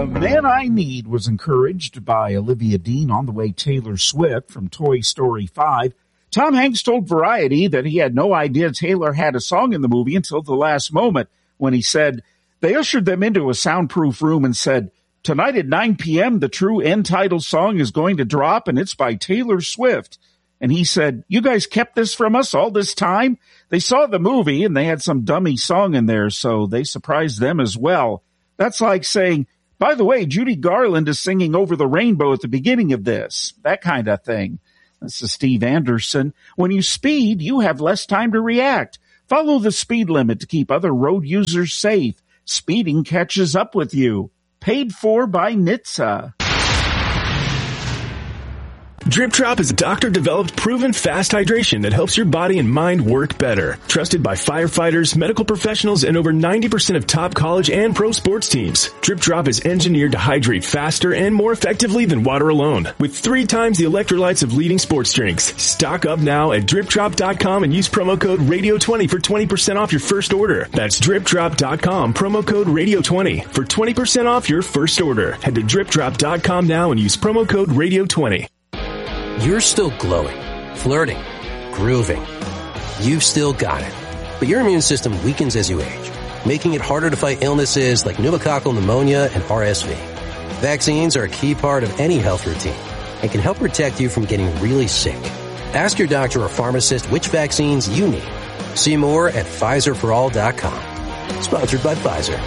Man I Need was encouraged by Olivia Dean on the way Taylor Swift from Toy Story 5. Tom Hanks told Variety that he had no idea Taylor had a song in the movie until the last moment when he said, they ushered them into a soundproof room and said, tonight at 9 p.m., the true end title song is going to drop, and it's by Taylor Swift. And he said, you guys kept this from us all this time? They saw the movie, and they had some dummy song in there, so they surprised them as well. That's like saying, by the way, Judy Garland is singing Over the Rainbow at the beginning of this. That kind of thing. This is Steve Anderson. When you speed, you have less time to react. Follow the speed limit to keep other road users safe. Speeding catches up with you. Paid for by NHTSA. Drip Drop is a doctor-developed, proven fast hydration that helps your body and mind work better. Trusted by firefighters, medical professionals, and over 90% of top college and pro sports teams. Drip Drop is engineered to hydrate faster and more effectively than water alone. With 3 times the electrolytes of leading sports drinks. Stock up now at DripDrop.com and use promo code Radio20 for 20% off your first order. That's DripDrop.com, promo code Radio20 for 20% off your first order. Head to DripDrop.com now and use promo code Radio20. You're still glowing, flirting, grooving. You've still got it. But your immune system weakens as you age, making it harder to fight illnesses like pneumococcal pneumonia and RSV. Vaccines are a key part of any health routine and can help protect you from getting really sick. Ask your doctor or pharmacist which vaccines you need. See more at PfizerForAll.com. Sponsored by Pfizer.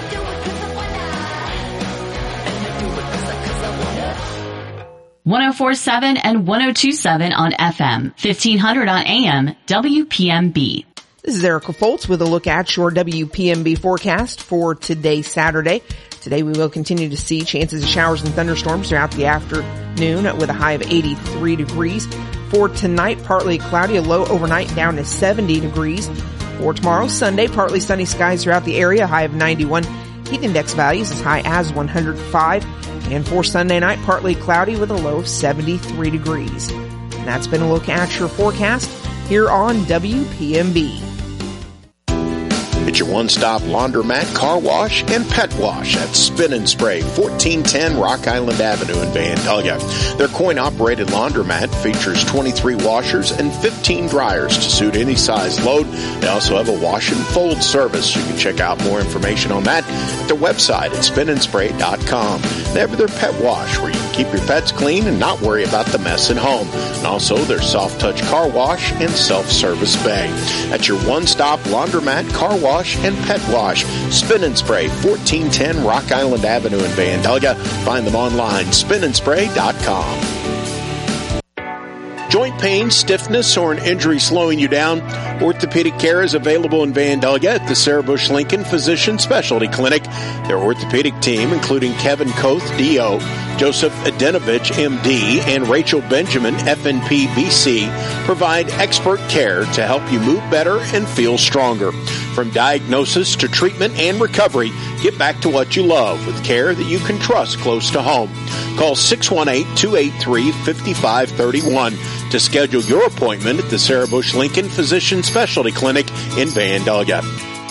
104.7 and 102.7 on FM, 1500 on AM, WPMB. This is Erica Foltz with a look at your WPMB forecast for today, Saturday. Today we will continue to see chances of showers and thunderstorms throughout the afternoon with a high of 83 degrees. For tonight, partly cloudy, a low overnight down to 70 degrees. For tomorrow, Sunday, partly sunny skies throughout the area, high of 91. Heat index values as high as 105. And for Sunday night, partly cloudy with a low of 73 degrees. And that's been a look at your forecast here on WPMB. It's your one-stop laundromat, car wash, and pet wash at Spin and Spray, 1410 Rock Island Avenue in Vandalia. Their coin-operated laundromat features 23 washers and 15 dryers to suit any size load. They also have a wash and fold service. You can check out more information on that at their website at spinandspray.com. They have their pet wash where you can keep your pets clean and not worry about the mess at home. And also their soft-touch car wash and self-service bay. That's your one-stop laundromat, car wash, and pet wash. Spin and Spray, 1410 Rock Island Avenue in Vandalia. Find them online, spinandspray.com. Joint pain, stiffness, or an injury slowing you down? Orthopedic care is available in Vandalia at the Sarah Bush Lincoln Physician Specialty Clinic. Their orthopedic team, including Kevin Koth, D.O., Joseph Adenovich, M.D., and Rachel Benjamin, FNP, BC, provide expert care to help you move better and feel stronger. From diagnosis to treatment and recovery, get back to what you love with care that you can trust close to home. Call 618-283-5531 to schedule your appointment at the Sarah Bush Lincoln Physician Specialty Clinic in Vandalia.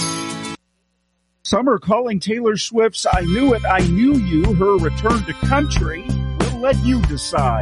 Some are calling Taylor Swift's I Knew It, I Knew You her return to country. We'll let you decide.